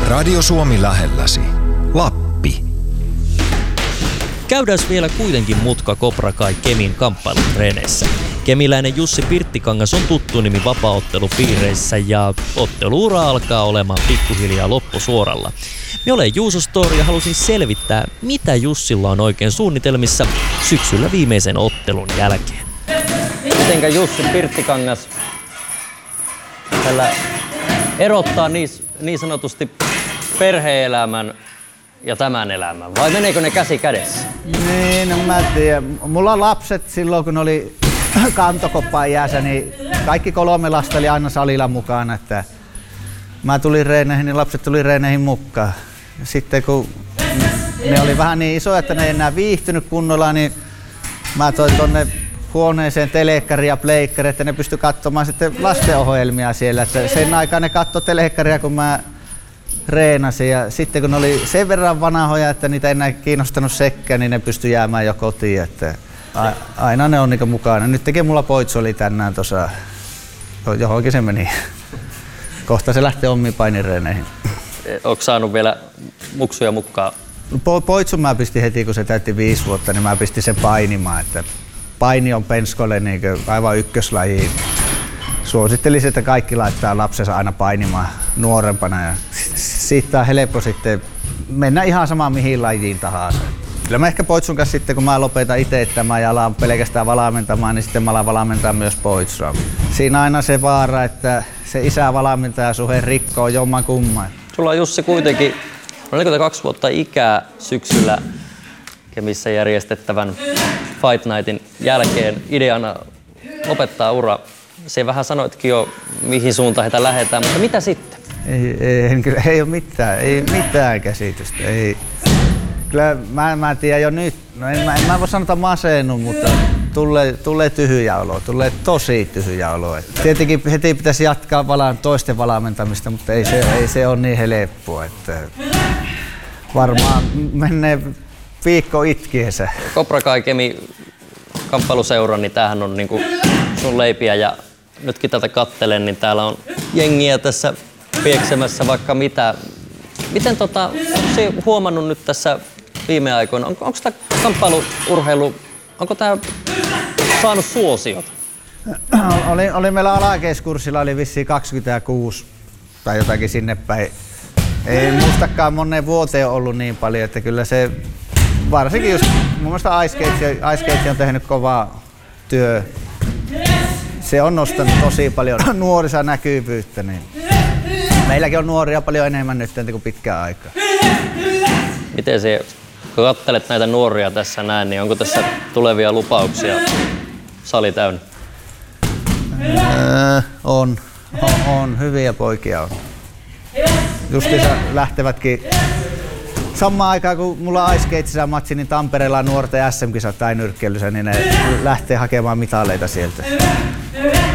Radio Suomi lähelläsi. Lappi. Käydään vielä kuitenkin mutka Cobra Kai Kemin kamppailutreeneissä. Kemiläinen Jussi Pirttikangas on tuttu nimi vapaaottelupiireissä ja otteluura alkaa olemaan pikkuhiljaa loppusuoralla. Me olen Juuso Story ja halusin selvittää, mitä Jussilla on oikein suunnitelmissa syksyllä viimeisen ottelun jälkeen. Mitenkä Jussi Pirttikangas tällä erottaa niin sanotusti perhe-elämän ja tämän elämän, vai meneekö ne käsi kädessä? Niin, no mä tiedän. Mulla on lapset silloin, kun oli kantokoppaan iässä, niin kaikki 3 lasta oli aina salilla mukana. Että mä tulin reeneihin, niin lapset tuli reeneihin mukaan. Sitten kun ne oli vähän niin isoja, että ne ei enää viihtynyt kunnolla, niin mä toin tonne huoneeseen telekkari ja pleikkari, että ne pystyi katsomaan sitten lastenohjelmia siellä. Että sen aikaan ne katsoi telekkaria, kun mä reenasin. Ja sitten kun ne oli sen verran vanhoja, että niitä ei enää kiinnostanut sekään, niin ne pystyi jäämään jo kotiin. Että aina ne on niin mukana. Nyt mulla poitsu oli tänään tuossa, johonkin se meni. Kohta se lähtee omiin painireeneihin. Onko saanut vielä muksuja mukaan? Poitsun mä pistin heti, kun se täytti 5 vuotta, niin mä pistin sen painimaan. Että paini on penskolle niin aivan ykköslaji. Suosittelisin, että kaikki laittaa lapsensa aina painimaan nuorempana. Ja siitä on helppo sitten mennä ihan sama mihin lajiin tahansa. Kyllä mä ehkä poitsun kanssa sitten, kun mä lopetan itse, että mä alan pelkästään valmentamaan, niin sitten mä alan valmentaa myös poitsua. Siinä on aina se vaara, että se isä-valmentaja suhde rikkoo jomman kumman. Sulla on Jussi kuitenkin 42 vuotta ikää syksyllä Kemissä järjestettävän Fight Nightin jälkeen ideana lopettaa ura. Se vähän sanoitkin jo, mihin suuntaan heitä lähdetään, mutta mitä sitten? Ei ole mitään käsitystä. Ei. Kyllä mä tiedän jo nyt, no en mä voi sanota masennu, mutta tulee tyhjä olo, tulee tosi tyhjä olo. Tietenkin heti pitäisi jatkaa toisten valmentamista, mutta ei se ole niin helppoa. Että varmaan menee viikko itkiensä. Cobra Kai Kemi kamppailuseura, niin tämähän on niinku sun leipiä ja nytkin tätä kattelen, niin täällä on jengiä tässä pieksemässä vaikka mitä. Miten onko se huomannut nyt tässä viime aikoina, onko tämä kamppailuurheilu, onko tämä saanut suosiot? Oli meillä alakeiskurssilla oli vissiin 26 tai jotakin sinne päin. Ei muistakaan moneen vuoteen ollut niin paljon, että kyllä se varsinkin just mun mielestä Ice Cage on tehnyt kovaa työ. Se on nostanut tosi paljon nuorisa näkyvyyttä. Niin meilläkin on nuoria paljon enemmän nyt kuin pitkään aikaa. Miten se, kun katselet näitä nuoria tässä näin, niin onko tässä tulevia lupauksia sali täynnä? On. Hyviä poikia on. Justiinsa lähtevätkin samaan aikaan, kun mulla Ice Cagessa matsi, niin Tampereella nuorten SM-kisat tai nyrkkeilyssä, niin ne lähtee hakemaan mitaleita sieltä.